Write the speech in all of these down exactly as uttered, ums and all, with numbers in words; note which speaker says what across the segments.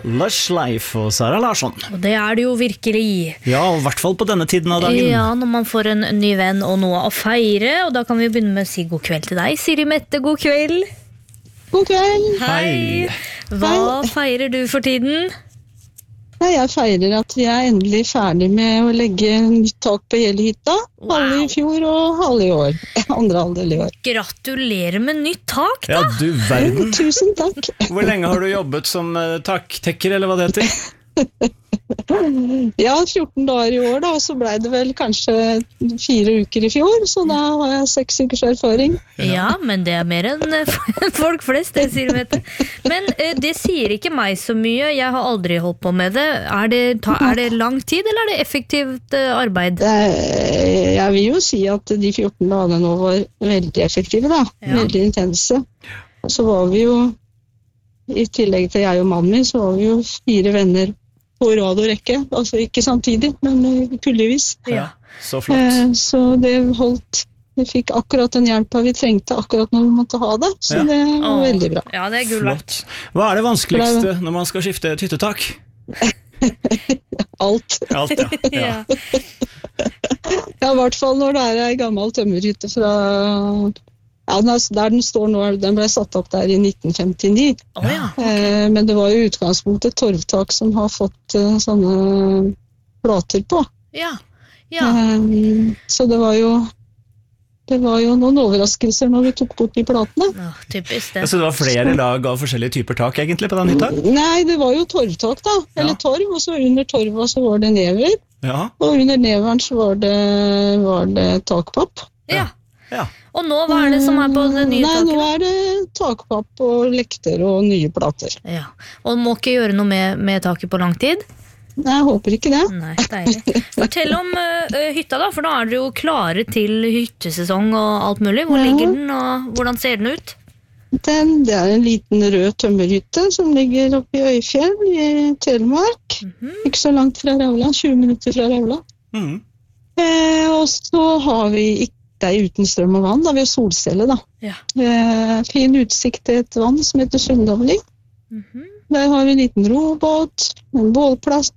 Speaker 1: Lush Life og Sara Larsson.
Speaker 2: Og det er det jo virkelig.
Speaker 1: Ja, i hvert fall på denne tiden av dagen.
Speaker 2: Ja, når man får en ny venn og noe å feire, og da kan vi begynne med å si god kveld til deg, Siri Mette, god kveld.
Speaker 3: God kveld.
Speaker 2: Hei. Hva
Speaker 3: Hei.
Speaker 2: feirer du for tiden?
Speaker 3: Nei, jeg feirer at vi er endelig ferdig med å legge nytt tak på hele hytta.
Speaker 2: Wow.
Speaker 3: Halve i fjor og halve i år. Andre halvdel i år.
Speaker 2: Gratulerer med nytt tak, da.
Speaker 1: Ja, du verden.
Speaker 3: Tusen takk.
Speaker 1: Hvor lenge har du jobbet som uh, taktekker, eller hva det heter?
Speaker 3: Ja, fjorten dager i år da, og så ble det vel kanskje fire uker i fjor, så da har jeg seks ukers erfaring.
Speaker 2: Ja, men det er mer enn eh, folk flest, det sier Mette. Men eh, det sier ikke meg så mye, jeg har aldri holdt på med det. Er det, ta, er det lang tid, eller er det effektivt eh, arbeid?
Speaker 3: Det, jeg vil jo si at de fjorten dagene nå var veldig effektive da,
Speaker 2: Ja.
Speaker 3: veldig intense. Så var vi jo, i tillegg til jeg og mannen min, så var vi jo fire venner på rad og rekke, altså ikke samtidig, men uh, kuldevis.
Speaker 2: Ja.
Speaker 1: Så flott.
Speaker 3: Eh, så det holdt, vi fikk akkurat den hjelpa vi trengte akkurat når vi måtte ha det, så
Speaker 1: Ja.
Speaker 3: det var
Speaker 2: Åh,
Speaker 3: veldig bra.
Speaker 2: Ja, det er gull verdt.
Speaker 1: Flott. Hva er det vanskeligste når man skal skifte et hyttetak?
Speaker 3: Alt.
Speaker 1: Alt, ja. ja.
Speaker 2: Ja.
Speaker 3: Ja, i hvert fall når det er en gammel tømmerhytte fra, ja, den er, der den står nå, den ble satt opp der i nitten femtini.
Speaker 2: Å ja.
Speaker 3: Eh, men det var jo i utgangspunktet et torvtak som har fått eh, sånne plater på.
Speaker 2: Ja. Ja.
Speaker 3: Eh, så det var jo det var jo noen overraskelser når vi tok bort de platene.
Speaker 2: Å, typisk det.
Speaker 1: Så det var flere lag av forskjellige typer tak egentlig på den hytta?
Speaker 3: Nei, det var jo torvtak da, eller
Speaker 1: Ja.
Speaker 3: torv, og så under torva så var det never,
Speaker 1: Ja.
Speaker 3: og under neveren så var det, var det takpapp.
Speaker 2: Ja.
Speaker 1: Ja.
Speaker 2: Og nå, hva er det som er på det nye
Speaker 3: Nei, nå
Speaker 2: taket?
Speaker 3: er det takpapp og lekter og nye plater.
Speaker 2: Ja. Og må ikke gjøre noe med, med taket på lang tid?
Speaker 3: Nei, jeg håper ikke det.
Speaker 2: Nei, deilig. Fortell om uh, hytta da, for nå er dere jo klare til hyttesesong og alt mulig. Hvor
Speaker 3: Ja.
Speaker 2: ligger den, og hvordan ser den ut?
Speaker 3: Den, det er en liten rød tømmerhytte som ligger oppe i Øyfjell i Telemark.
Speaker 2: Mhm.
Speaker 3: Ikke så langt fra Raula, tjue minutter fra Raula.
Speaker 1: Mhm.
Speaker 3: Eh, og så har vi ikke det er uten strøm og vann, da vi har solcelle da.
Speaker 2: Ja.
Speaker 3: Eh, fin utsikt til et vann som heter Sundavling.
Speaker 2: Mhm.
Speaker 3: Der har vi en liten robåt, en bålplass.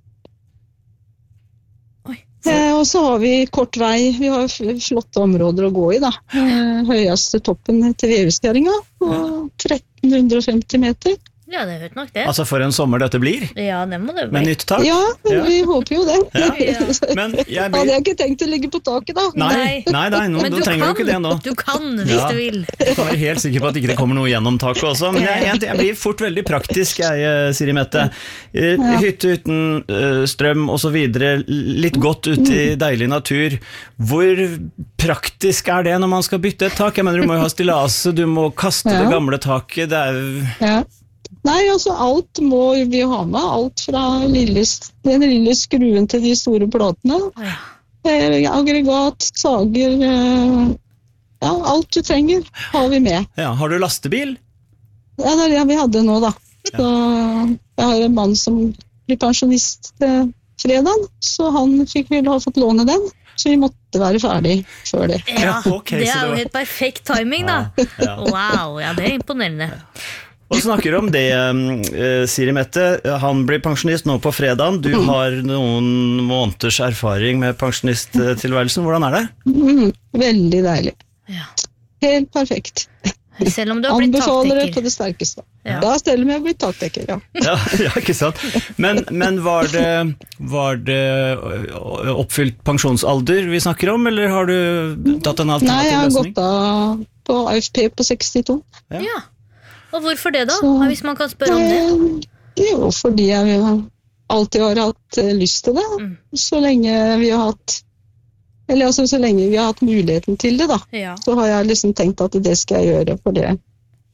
Speaker 2: Oi.
Speaker 3: Eh, og så har vi kort vei, vi har fl- flotte områder å gå i da. Eh, høyeste toppen til Veveskjæringa, på tretten femti meter.
Speaker 2: Ja, det hørt nok det.
Speaker 1: Altså for en sommer dette blir,
Speaker 2: Ja, det må det
Speaker 1: med
Speaker 2: bli.
Speaker 1: nytt tak.
Speaker 3: Ja,
Speaker 1: Ja.
Speaker 3: vi håper jo det.
Speaker 1: Ja.
Speaker 2: Ja.
Speaker 1: Men jeg
Speaker 3: Hadde
Speaker 1: blir...
Speaker 3: jeg ikke tenkt å ligge på taket da.
Speaker 1: Nei, nei, nei, nå,
Speaker 2: Men
Speaker 1: da trenger du ikke det nå.
Speaker 2: Du kan, hvis
Speaker 1: Ja.
Speaker 2: du vil.
Speaker 1: Jeg kan være helt sikker på at ikke det kommer noe gjennom taket også, men jeg, jeg, jeg blir fort veldig praktisk, jeg, eh, Siri Mette. Eh, Hytte uten eh, strøm og så videre, litt godt ute i deilig natur. Hvor praktisk er det når man skal bytte et tak? Jeg mener, du må jo ha stillas, du må kaste
Speaker 3: Ja.
Speaker 1: det gamle taket, det er jo...
Speaker 3: Ja. Nei, altså alt må vi ha med, alt fra lille, den lille skruen til de store platene.
Speaker 2: Ja.
Speaker 3: Eh, aggregat, sager, eh, ja, alt du trenger har vi med.
Speaker 1: Ja, har du lastebil?
Speaker 3: Ja, det er det vi hadde nå da. Så jeg har en mann som blir pensjonist eh, fredag, så han fikk vel ha fått låne den, så vi måtte være ferdig før det.
Speaker 2: Ja,
Speaker 1: Ja, ok,
Speaker 2: det
Speaker 1: så
Speaker 2: er
Speaker 1: det
Speaker 2: jo
Speaker 1: var-
Speaker 2: helt perfekt timing da.
Speaker 1: Ja.
Speaker 2: Wow, ja, det er imponerende.
Speaker 1: Og snakker om det, eh, Siri Mette, han blir pensjonist nå på fredagen. Du har noen måneders erfaring med pensjonisttilværelsen. Hvordan er det?
Speaker 3: Mm, veldig deilig.
Speaker 2: Ja.
Speaker 3: Helt perfekt.
Speaker 2: Selv om du har blitt
Speaker 3: Anbefaler det på
Speaker 2: taktekker.
Speaker 3: det sterkeste.
Speaker 2: Ja.
Speaker 3: Ja, selv om jeg har blitt taktekker, ja.
Speaker 1: Ja, ja, ikke sant? Men, men var, det, var det oppfylt pensjonsalder vi snakker om, eller har du tatt en
Speaker 3: Nei, jeg
Speaker 1: alternativ
Speaker 3: har
Speaker 1: løsning?
Speaker 3: gått av på A F P på sekstito.
Speaker 2: Ja. Og hvorfor det da?
Speaker 3: Så-
Speaker 2: Hvis man kan spørre om det.
Speaker 3: Eh, Jo, fordi jeg alltid har hatt eh, lyst til det.
Speaker 2: Mm.
Speaker 3: Så lenge vi har hatt Eller altså, så lenge vi har hatt muligheten til det, da.
Speaker 2: Ja.
Speaker 3: Så har jeg liksom tenkt at det skal jeg gjøre for det.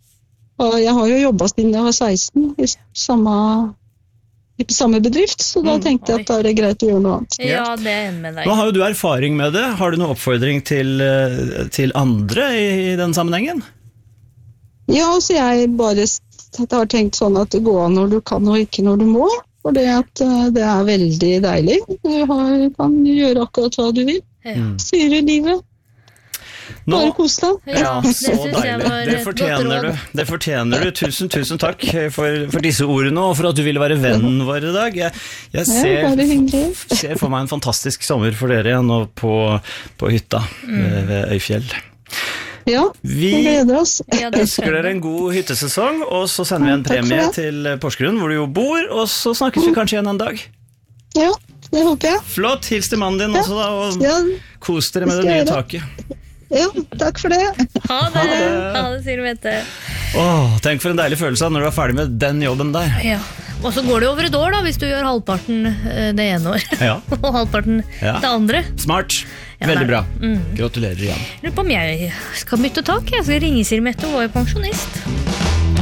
Speaker 3: Og jeg har jo jobbet siden jeg var seksten i samme, i samme bedrift, så da
Speaker 1: Mm,
Speaker 3: tenkte jeg at da er det greit å gjøre noe annet.
Speaker 2: Ja, det er enig med deg.
Speaker 1: Nå har jo du erfaring med det. Har du noen oppfordring til, eh, til andre i, i den sammenhengen?
Speaker 3: Ja, så jeg bare s- har tenkt sånn at det går an når du kan og ikke når du må. For det at eh, det er veldig deilig. Du har, kan gjøre akkurat hva du vil.
Speaker 2: Ja.
Speaker 1: Mm.
Speaker 3: Styre livet.
Speaker 1: Nå,
Speaker 3: Bare kos deg.
Speaker 1: ja,
Speaker 2: det
Speaker 1: så
Speaker 2: synes jeg
Speaker 1: deilig.
Speaker 2: var
Speaker 1: Det
Speaker 2: et
Speaker 1: fortjener
Speaker 2: godt
Speaker 1: du.
Speaker 2: råd.
Speaker 1: Det fortjener du. Tusen, tusen takk for, for disse ordene, og for at du ville være vennen vår i dag. Jeg, jeg
Speaker 3: Ja,
Speaker 1: ser,
Speaker 3: bare hyggelig.
Speaker 1: ser for meg en fantastisk sommer for dere igjen nå på, på hytta ved, ved Øyfjell.
Speaker 3: Ja,
Speaker 1: Vi
Speaker 3: vi gleder oss.
Speaker 2: Ja, det
Speaker 1: ønsker dere en god hyttesesong, og så sender vi en
Speaker 3: Takk for
Speaker 1: premie
Speaker 3: det.
Speaker 1: til Porsgrunn, hvor du jo bor, og så snakkes vi kanskje igjen en dag.
Speaker 3: Ja, det håper jeg.
Speaker 1: Flott, hils til mannen din også da, og
Speaker 3: Ja,
Speaker 1: kos dere med
Speaker 3: det
Speaker 1: det nye
Speaker 3: skal jeg
Speaker 1: taket.
Speaker 3: ja takk for det.
Speaker 2: Ha det,
Speaker 1: Ha det.
Speaker 2: ha det Siri Mette.
Speaker 1: Åh, tenk for en deilig følelse når du er ferdig med den jobben der.
Speaker 2: Ja. Og så går det over et år da, hvis du gjør halvparten eh, det ene år,
Speaker 1: Ja,
Speaker 2: og halvparten
Speaker 1: Ja.
Speaker 2: det andre.
Speaker 1: smart.
Speaker 2: Ja,
Speaker 1: Veldig
Speaker 2: det
Speaker 1: bra.
Speaker 2: er- Mm.
Speaker 1: Gratulerer igjen.
Speaker 2: Lurer på om jeg skal bytte tak, jeg skal ringe Siri Mette, hun var jo pensjonist.